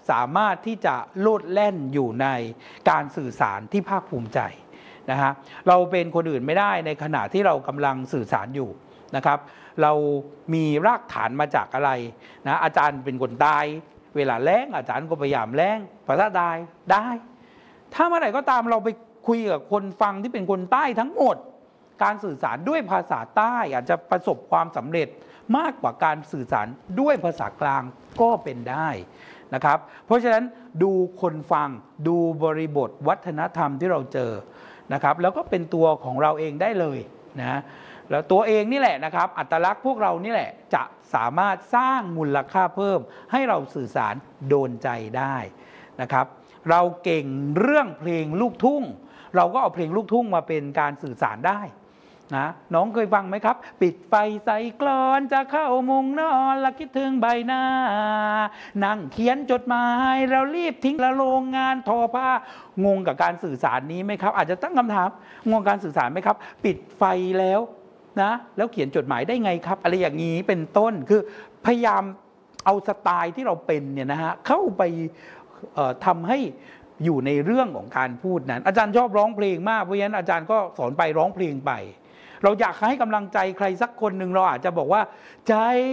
สามารถที่จะโลดแล่นอยู่ในการสื่อสารที่ภาคภูมิใจนะฮะเราเป็นคนอื่นไม่ได้ในขณะที่เรากำลังสื่อสารอยู่นะครับเรามีรากฐานมาจากอะไรนะอาจารย์เป็นคนใต้เวลาแล้งอาจารย์ก็พยายามแล้งภาษาใต้ได้ถ้าเมื่อไหร่ก็ตามเราไปคุยกับคนฟังที่เป็นคนใต้ทั้งหมดการสื่อสารด้วยภาษาใต้อาจจะประสบความสำเร็จมากกว่าการสื่อสารด้วยภาษากลางก็เป็นได้นะครับเพราะฉะนั้นดูคนฟังดูบริบทวัฒนธรรมที่เราเจอนะครับแล้วก็เป็นตัวของเราเองได้เลยนะแล้วตัวเองนี่แหละนะครับอัตลักษณ์พวกเรานี่แหละจะสามารถสร้างมูลค่าเพิ่มให้เราสื่อสารโดนใจได้นะครับเราเก่งเรื่องเพลงลูกทุ่งเราก็เอาเพลงลูกทุ่งมาเป็นการสื่อสารได้นะน้องเคยฟังไหมครับปิดไฟใส่กลอนจะเข้ามุงนอนละคิดถึงใบหน้านั่งเขียนจดหมายแล้วรีบทิ้งละโรงงานทอผ้างงกับการสื่อสารนี้ไหมครับอาจจะตั้งคำถามงงการสื่อสารไหมครับปิดไฟแล้วนะแล้วเขียนจดหมายได้ไงครับอะไรอย่างนี้เป็นต้นคือพยายามเอาสไตล์ที่เราเป็นเนี่ยนะฮะเข้าไปทำให้อยู่ในเรื่องของการพูดนั้นอาจารย์ชอบร้องเพลงมากเพราะฉะนั้นอาจารย์ก็สอนไปร้องเพลงไปเราอยากให้กำลังใจใครสักคนหนึ่งเราอาจจะบอกว่าใจ